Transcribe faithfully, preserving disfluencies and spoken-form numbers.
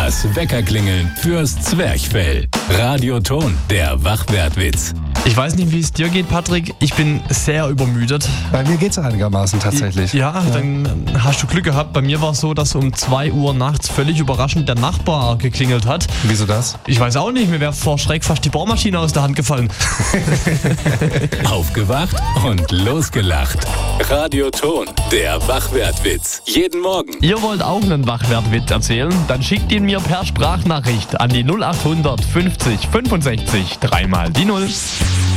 Das Weckerklingeln fürs Zwerchfell. Radioton, der Wachwertwitz. Ich weiß nicht, wie es dir geht, Patrick. Ich bin sehr übermüdet. Bei mir geht's einigermaßen tatsächlich. Ja, ja, dann hast du Glück gehabt. Bei mir war es so, dass um zwei Uhr nachts völlig überraschend der Nachbar geklingelt hat. Wieso das? Ich weiß auch nicht, mir wäre vor Schreck fast die Bohrmaschine aus der Hand gefallen. Aufgewacht und losgelacht. Radioton, der Wachwertwitz. Jeden Morgen. Ihr wollt auch einen Wachwertwitz erzählen? Dann schickt ihn mir per Sprachnachricht an die null acht hundert fünfzig fünfundsechzig dreimal die Null.